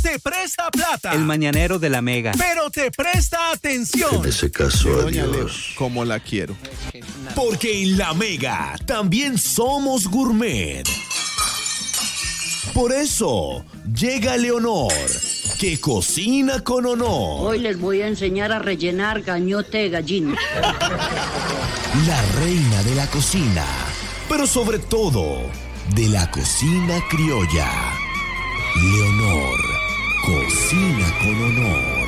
te presta plata. El mañanero de la Mega. Pero te presta atención. En ese caso, Doña Leo, adiós. como la quiero. Porque en La Mega también somos gourmet. Por eso llega Leonor, que cocina con honor. Hoy les voy a enseñar a rellenar gañote de gallina. La reina de la cocina, pero sobre todo de la cocina criolla. Leonor, cocina con honor.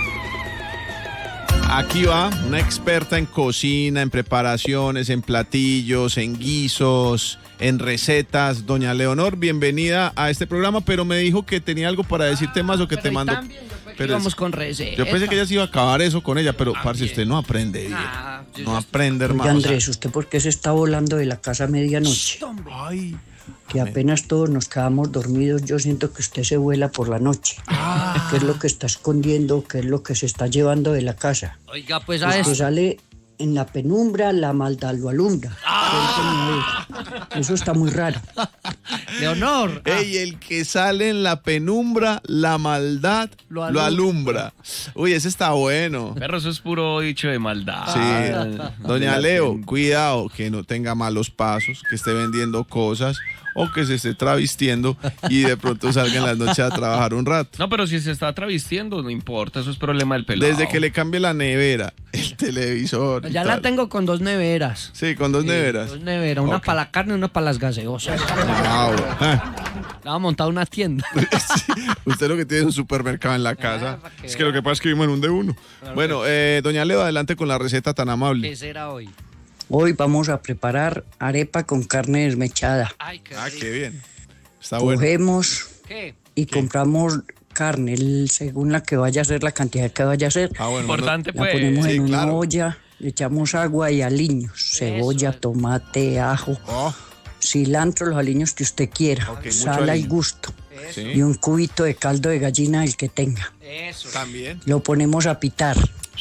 Aquí va una experta en cocina, en preparaciones, en platillos, en guisos, en recetas. Doña Leonor, bienvenida a este programa, pero me dijo que tenía algo para decirte más o que te mandó. Pero vamos con recetas. Yo pensé que ella se iba a acabar eso con ella, pero parce, usted no aprende bien. No aprende, hermano. Oiga, Andrés, ¿usted por qué se está volando de la casa a medianoche? Ay, Que apenas todos nos quedamos dormidos, yo siento que usted se vuela por la noche. ¿Qué es lo que está escondiendo? ¿Qué es lo que se está llevando de la casa? Oiga, pues Pues a que eso. sale en la penumbra, la maldad lo alumbra. Eso está muy raro. Leonor. ey, el que sale en la penumbra, la maldad Lo lo alumbra. Uy, ese está bueno. Perro, eso es puro dicho de maldad. Sí, doña Leo, cuidado que no tenga malos pasos, que esté vendiendo cosas o que se esté travestiendo y de pronto salga en las noches a trabajar un rato. No, pero si se está travestiendo, no importa, eso es problema del pelado. Desde que le cambie la nevera, el televisor. y Ya la tal. tengo con 2 neveras. Sí, con dos neveras. 2 neveras, una Ok. para la carne y una para las gaseosas. Wow. La va a montar una tienda. Sí, usted lo que tiene es un supermercado en la casa. para que Es que lo que pasa es que vivimos en un de uno. Bueno, doña Leo, adelante con la receta tan amable. ¿Qué será hoy? Hoy vamos a preparar arepa con carne desmechada. Ay, qué Ah, rico. qué bien. Está bueno. Cogemos ¿Qué? y compramos carne, según la que vaya a ser, la cantidad que vaya a ser. Ah, bueno, Importante, La pues. ponemos sí, en una claro. olla, le echamos agua y aliños, cebolla, tomate, ajo, Oh, cilantro, los aliños que usted quiera, Ok, mucho sal al aliño. gusto sí, y un cubito de caldo de gallina el que tenga. Eso. también. Lo ponemos a pitar.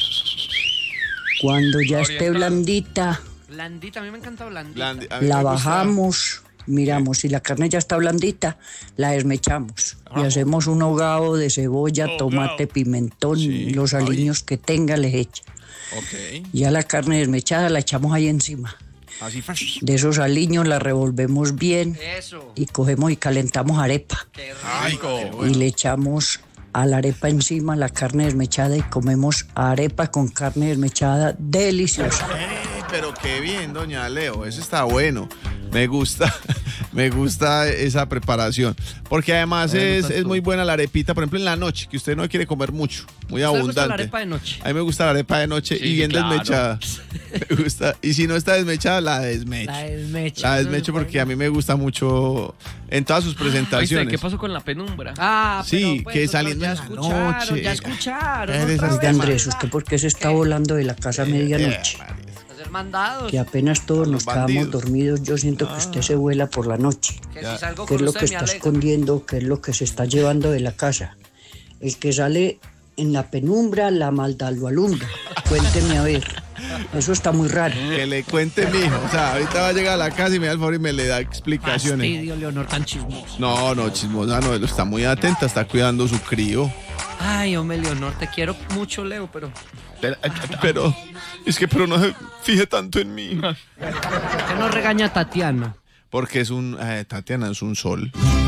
Cuando ya esté Oriental. blandita, Blandita, a mí me encanta blandita. A mí la me gusta- bajamos, miramos, si la carne ya está blandita, la desmechamos y hacemos un ahogado de cebolla, tomate, pimentón, Sí, los ay. aliños que tenga, les echa. Ok. Ya la carne desmechada la echamos ahí encima. Así. De esos aliños la revolvemos bien Eso. y cogemos y calentamos arepa. Qué Ay, rico. qué bueno. Y le echamos a la arepa encima la carne desmechada y comemos arepa con carne desmechada deliciosa. Pero qué bien, doña Leo, eso está bueno. Me gusta, me gusta esa preparación. Porque además es muy buena la arepita, por ejemplo, en la noche, que usted no quiere comer mucho, muy ¿A usted le gusta abundante. la arepa de noche? A mí me gusta la arepa de noche Sí, y bien claro. desmechada. Me gusta. Y si no está desmechada, la desmecho. La desmecho. La desmecho porque a mí me gusta mucho en todas sus Oíste, presentaciones. ¿qué pasó con la penumbra? Ah, Sí, pero, pues, que doctor, saliendo ya en la escucharon, noche. Ya escucharon. Eres otra así. vez. Oiga, Andrés, ¿usted por qué se está volando de la casa a medianoche? Hacer mandados. Que apenas todos nos bandidos. quedamos dormidos, yo siento que usted se vuela por la noche. Que si salgo ¿Qué es con lo usted que me está alegra. escondiendo? ¿Qué es lo que se está llevando de la casa? El que sale en la penumbra, la maldad lo alumbra. Cuénteme a ver. Eso está muy raro. Que le cuente, mijo. O sea, ahorita va a llegar a la casa y me da el favor y me le da explicaciones. Fastidio, Leonor, tan chismoso. No, chismosa, no, él está muy atenta, está cuidando su crío. Ay, hombre, Leonor, te quiero mucho, Leo, pero Pero, es que, pero no se fije tanto en mí. ¿por qué no regaña a Tatiana? Porque Tatiana es un sol.